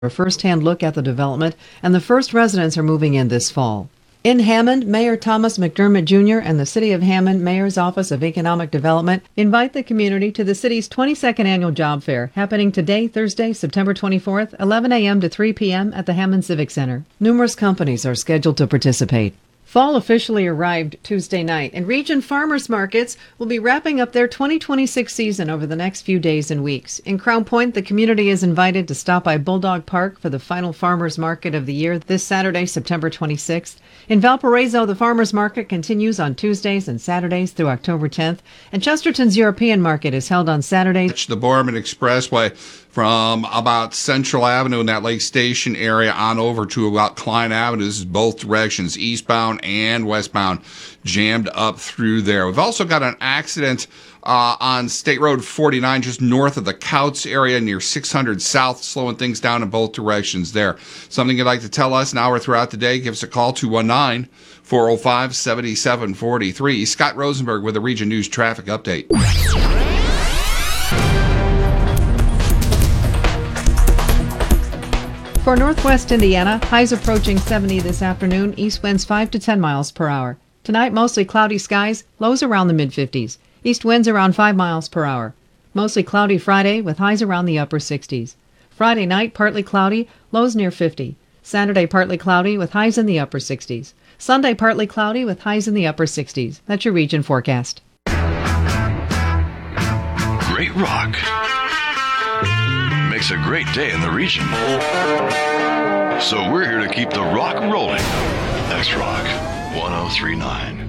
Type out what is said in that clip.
a first-hand look at the development, and the first residents are moving in this fall. In Hammond, Mayor Thomas McDermott Jr. and the City of Hammond Mayor's Office of Economic Development invite the community to the city's 22nd annual job fair, happening today, Thursday, September 24th, 11 a.m. to 3 p.m. at the Hammond Civic Center. Numerous companies are scheduled to participate. Fall officially arrived Tuesday night, and region farmers markets will be wrapping up their 2026 season over the next few days and weeks. In Crown Point, the community is invited to stop by Bulldog Park for the final farmers market of the year this Saturday, September 26th. In Valparaiso, the farmers market continues on Tuesdays and Saturdays through October 10th, and Chesterton's European Market is held on Saturdays. The Borman Expressway from about Central Avenue in that Lake Station area on over to about Klein Avenue. This is both directions, eastbound and westbound, jammed up through there. We've also got an accident on State Road 49 just north of the Couts area near 600 South, slowing things down in both directions there. Something you'd like to tell us now or throughout the day, give us a call, 219-405-7743. Scott Rosenberg with the Region News Traffic Update. For northwest Indiana, highs approaching 70 this afternoon, east winds 5 to 10 miles per hour. Tonight, mostly cloudy skies, lows around the mid-50s. East winds around 5 miles per hour. Mostly cloudy Friday with highs around the upper 60s. Friday night, partly cloudy, lows near 50. Saturday, partly cloudy with highs in the upper 60s. Sunday, partly cloudy with highs in the upper 60s. That's your region forecast. Great rock makes a great day in the region. So we're here to keep the rock rolling. X-Rock 1039.